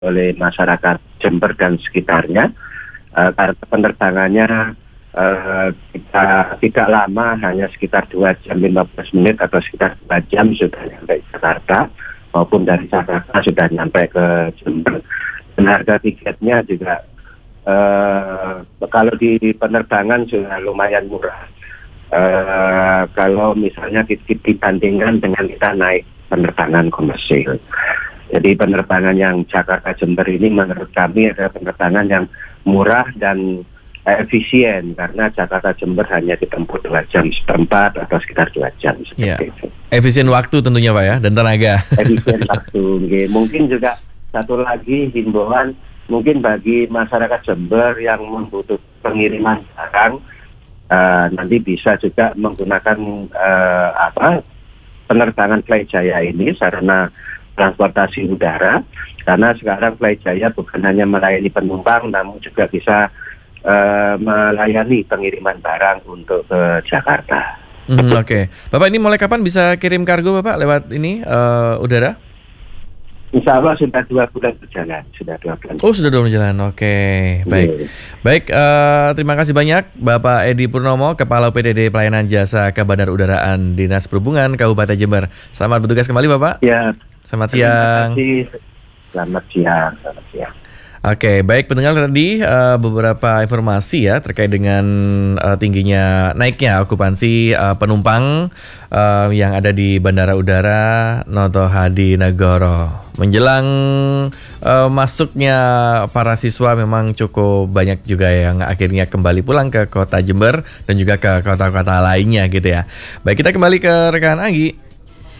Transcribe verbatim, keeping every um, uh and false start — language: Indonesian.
oleh masyarakat Jember dan sekitarnya, uh, karena penerbangannya uh, kita tidak lama, hanya sekitar dua jam lima belas menit atau sekitar dua jam sudah sampai Jakarta, maupun dari Jakarta sudah sampai ke Jember. Dan harga tiketnya juga uh, kalau di penerbangan sudah lumayan murah. Uh, kalau misalnya dibandingkan dengan kita naik penerbangan komersil. Jadi penerbangan yang Jakarta Jember ini menurut kami adalah penerbangan yang murah dan efisien, karena Jakarta Jember hanya ditempuh dua jam seperempat atau sekitar dua jam seperti ya. itu. Efisien waktu tentunya Pak ya, dan tenaga. Efisien waktu. Okay. Mungkin juga satu lagi himbauan mungkin bagi masyarakat Jember yang membutuhkan pengiriman barang, uh, nanti bisa juga menggunakan uh, apa penerbangan Fly Jaya ini sarana transportasi udara, karena sekarang Fly Jaya bukan hanya melayani penumpang, namun juga bisa uh, melayani pengiriman barang untuk ke Jakarta. Hmm, Oke, okay. Bapak ini mulai kapan bisa kirim kargo Bapak lewat ini uh, udara? Insya Allah sudah dua bulan berjalan, sudah dua bulan. Oh sudah dua bulan berjalan, oke, okay. Baik, yeah. Baik. Uh, terima kasih banyak Bapak Edi Purnomo, Kepala P D D Pelayanan Jasa Kebandarudaraan Dinas Perhubungan Kabupaten Jember. Selamat bertugas kembali Bapak. Ya. Selamat siang. Terima kasih. Selamat siang. Selamat siang. Oke, baik pendengar, tadi uh, beberapa informasi ya terkait dengan uh, tingginya naiknya okupansi uh, penumpang uh, yang ada di Bandara Udara Noto Hadi Nagoro. Menjelang uh, masuknya para siswa memang cukup banyak juga yang akhirnya kembali pulang ke kota Jember dan juga ke kota-kota lainnya gitu ya. Baik, kita kembali ke rekan Anggi.